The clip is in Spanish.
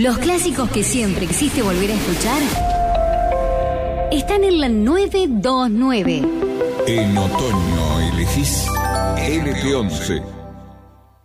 Los clásicos que siempre quisiste volver a escuchar están en la 929. En otoño elegís LP11.